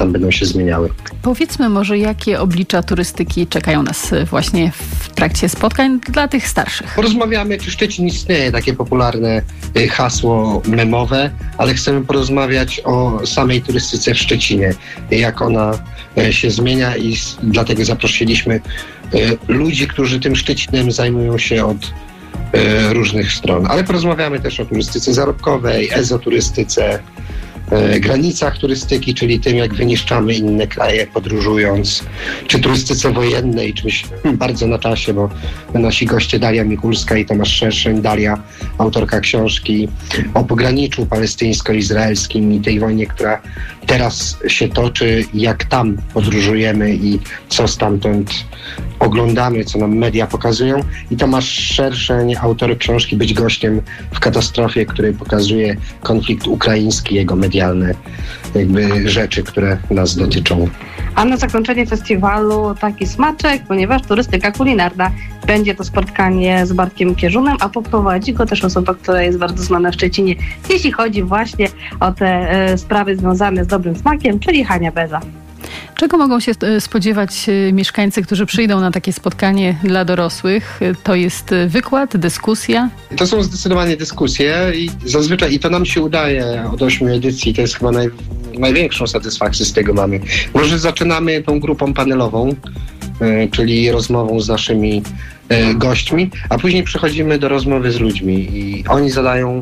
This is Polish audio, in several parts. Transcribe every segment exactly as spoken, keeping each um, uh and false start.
tam będą się zmieniały. Powiedzmy może, jakie oblicza turystyki czekają nas właśnie w trakcie spotkań dla tych starszych. Porozmawiamy, czy Szczecin istnieje, takie popularne hasło memowe, ale chcemy porozmawiać o samej turystyce w Szczecinie, jak ona się zmienia i dlatego zaprosiliśmy ludzi, którzy tym Szczecinem zajmują się od różnych stron. Ale porozmawiamy też o turystyce zarobkowej, ezoturystyce, granicach turystyki, czyli tym, jak wyniszczamy inne kraje podróżując, czy turystyce wojennej, czymś bardzo na czasie, bo nasi goście Daria Mikulska i Tomasz Szerszeń, Daria, autorka książki o pograniczu palestyńsko-izraelskim i tej wojnie, która teraz się toczy, jak tam podróżujemy i co stamtąd oglądamy, co nam media pokazują. I Tomasz Szerszeń, autor książki Być gościem w katastrofie, który pokazuje konflikt ukraiński, jego medialne jakby rzeczy, które nas dotyczą. A na zakończenie festiwalu taki smaczek, ponieważ turystyka kulinarna. Będzie to spotkanie z Bartkiem Kierzunem, a poprowadzi go też osoba, która jest bardzo znana w Szczecinie, jeśli chodzi właśnie o te e, sprawy związane z dobrym smakiem, czyli Hania Beza. Czego mogą się spodziewać mieszkańcy, którzy przyjdą na takie spotkanie dla dorosłych? To jest wykład, dyskusja? To są zdecydowanie dyskusje i zazwyczaj, i to nam się udaje od ośmiu edycji, to jest chyba naj, największą satysfakcję z tego mamy. Może zaczynamy tą grupą panelową, y, czyli rozmową z naszymi y, gośćmi, a później przechodzimy do rozmowy z ludźmi i oni zadają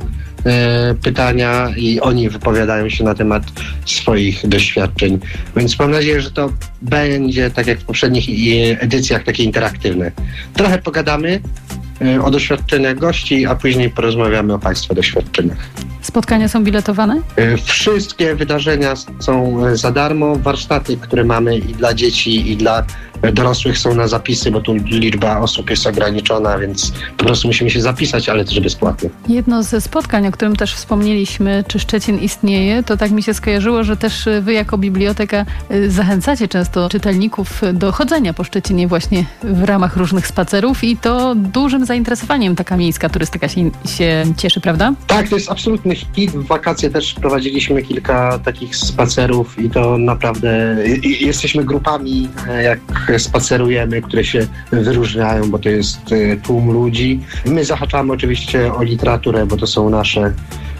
y, pytania i oni wypowiadają się na temat swoich doświadczeń. Więc mam nadzieję, że to będzie, tak jak w poprzednich edycjach, takie interaktywne. Trochę pogadamy y, o doświadczeniach gości, a później porozmawiamy o Państwa doświadczeniach. Spotkania są biletowane? Wszystkie wydarzenia są za darmo. Warsztaty, które mamy i dla dzieci, i dla dorosłych są na zapisy, bo tu liczba osób jest ograniczona, więc po prostu musimy się zapisać, ale też bezpłatnie. Jedno ze spotkań, o którym też wspomnieliśmy, czy Szczecin istnieje, to tak mi się skojarzyło, że też wy jako biblioteka zachęcacie często czytelników do chodzenia po Szczecinie właśnie w ramach różnych spacerów i to dużym zainteresowaniem taka miejska turystyka się, się cieszy, prawda? Tak, to jest absolutny hit. W wakacje też prowadziliśmy kilka takich spacerów i to naprawdę i, i jesteśmy grupami, jak spacerujemy, które się wyróżniają, bo to jest tłum ludzi. My zahaczamy oczywiście o literaturę, bo to są nasze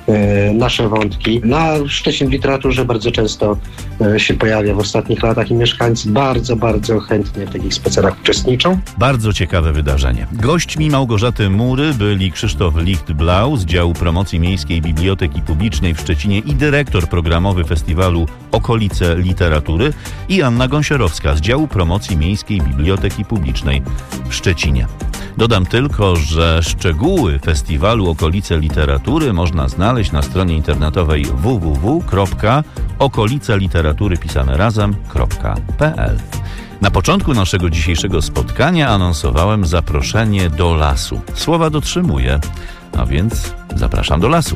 nasze wątki. Na Szczecin w literaturze bardzo często się pojawia w ostatnich latach i mieszkańcy bardzo, bardzo chętnie w takich spacerach uczestniczą. Bardzo ciekawe wydarzenie. Gośćmi Małgorzaty Mury byli Krzysztof Licht-Blau z działu promocji Miejskiej Biblioteki Publicznej w Szczecinie i dyrektor programowy festiwalu Okolice Literatury i Anna Gąsiorowska z działu promocji Miejskiej Biblioteki Publicznej w Szczecinie. Dodam tylko, że szczegóły festiwalu Okolice Literatury można znaleźć na stronie internetowej w w w kropka okoliceliteratury pisane razem kropka p l. Na początku naszego dzisiejszego spotkania anonsowałem zaproszenie do lasu. Słowa dotrzymuję, a więc zapraszam do lasu.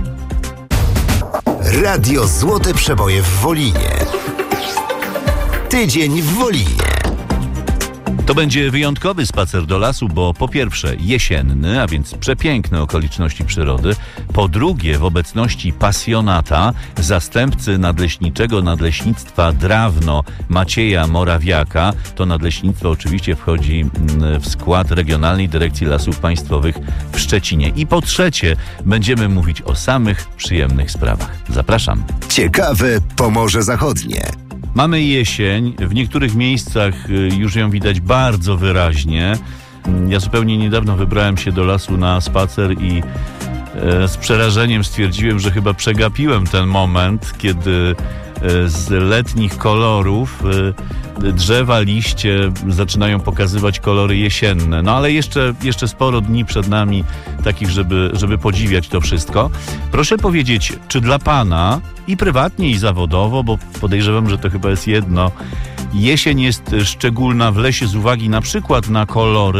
Radio Złote Przeboje w Wolinie. Tydzień w Wolinie. To będzie wyjątkowy spacer do lasu, bo po pierwsze jesienny, a więc przepiękne okoliczności przyrody, po drugie w obecności pasjonata, zastępcy nadleśniczego Nadleśnictwa Drawno Macieja Morawiaka. To nadleśnictwo oczywiście wchodzi w skład Regionalnej Dyrekcji Lasów Państwowych w Szczecinie. I po trzecie będziemy mówić o samych przyjemnych sprawach. Zapraszam. Ciekawe Pomorze Zachodnie. Mamy jesień, w niektórych miejscach już ją widać bardzo wyraźnie. Ja zupełnie niedawno wybrałem się do lasu na spacer i z przerażeniem stwierdziłem, że chyba przegapiłem ten moment, kiedy z letnich kolorów drzewa, liście zaczynają pokazywać kolory jesienne. No ale jeszcze, jeszcze sporo dni przed nami takich, żeby, żeby podziwiać to wszystko. Proszę powiedzieć, czy dla pana i prywatnie, i zawodowo, bo podejrzewam, że to chyba jest jedno, jesień jest szczególna w lesie z uwagi na przykład na kolory,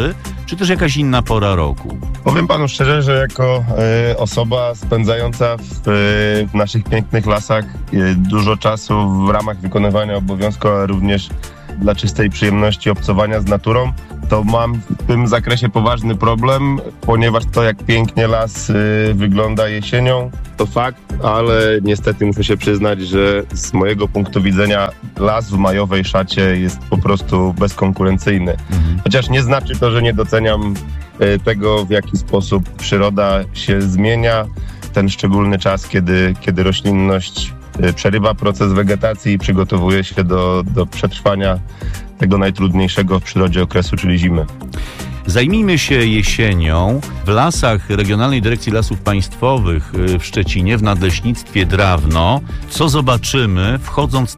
czy też jakaś inna pora roku? Powiem panu szczerze, że jako y, osoba spędzająca w, y, w naszych pięknych lasach y, dużo czasu w ramach wykonywania obowiązku, ale również dla czystej przyjemności obcowania z naturą, to mam w tym zakresie poważny problem, ponieważ to, jak pięknie las y, wygląda jesienią, to fakt, ale niestety muszę się przyznać, że z mojego punktu widzenia las w majowej szacie jest po prostu bezkonkurencyjny. Mhm. Chociaż nie znaczy to, że nie doceniam y, tego, w jaki sposób przyroda się zmienia. Ten szczególny czas, kiedy, kiedy roślinność y, przerywa proces wegetacji i przygotowuje się do, do przetrwania tego najtrudniejszego w przyrodzie okresu, czyli zimy. Zajmijmy się jesienią. W lasach Regionalnej Dyrekcji Lasów Państwowych w Szczecinie, w Nadleśnictwie Drawno, co zobaczymy, wchodząc